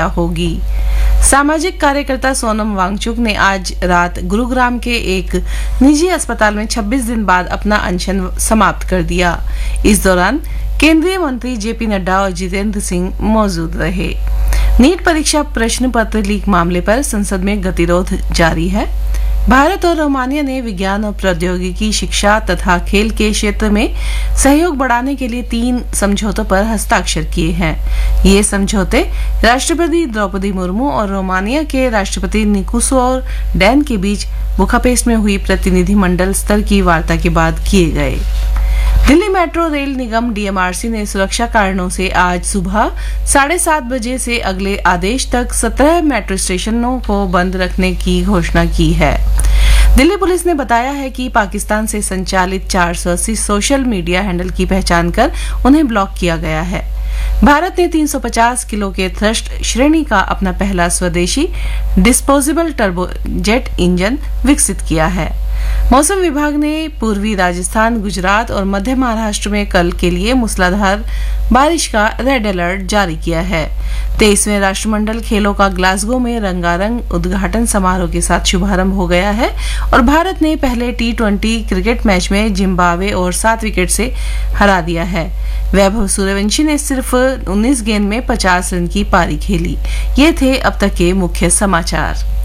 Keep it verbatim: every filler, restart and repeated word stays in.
परीक्षा होगी। सामाजिक कार्यकर्ता सोनम वांगचुक ने आज रात गुरुग्राम के एक निजी अस्पताल में छब्बीस दिन बाद अपना अनशन समाप्त कर दिया। इस दौरान केंद्रीय मंत्री जेपी नड्डा और जितेंद्र सिंह मौजूद रहे। नीट परीक्षा प्रश्न पत्र लीक मामले पर संसद में गतिरोध जारी है। भारत और रोमानिया ने विज्ञान और प्रौद्योगिकी, शिक्षा तथा खेल के क्षेत्र में सहयोग बढ़ाने के लिए तीन समझौतों पर हस्ताक्षर किए हैं। ये समझौते राष्ट्रपति द्रौपदी मुर्मू और रोमानिया के राष्ट्रपति निकोसो डैन के बीच बुखापेस्ट में हुई प्रतिनिधिमंडल स्तर की वार्ता के बाद किए गए। दिल्ली मेट्रो रेल निगम डीएमआरसी ने सुरक्षा कारणों से आज सुबह साढ़े सात बजे से अगले आदेश तक सत्रह मेट्रो स्टेशनों को बंद रखने की घोषणा की है। दिल्ली पुलिस ने बताया है कि पाकिस्तान से संचालित चार सौ अस्सी सोशल मीडिया हैंडल की पहचान कर उन्हें ब्लॉक किया गया है। भारत ने तीन सौ पचास किलो के थ्रस्ट श्रेणी का अपना पहला स्वदेशी डिस्पोजेबल टर्बोजेट इंजन विकसित किया है। मौसम विभाग ने पूर्वी राजस्थान, गुजरात और मध्य महाराष्ट्र में कल के लिए मूसलाधार बारिश का रेड अलर्ट जारी किया है। तेईसवें राष्ट्रमंडल खेलों का ग्लासगो में रंगारंग उद्घाटन समारोह के साथ शुभारंभ हो गया है और भारत ने पहले टी ट्वेंटी क्रिकेट मैच में जिम्बाब्वे और सात विकेट से हरा दिया है। वैभव सूर्यवंशी ने सिर्फ उन्नीस गेंद में पचास रन की पारी खेली। ये थे अब तक के मुख्य समाचार।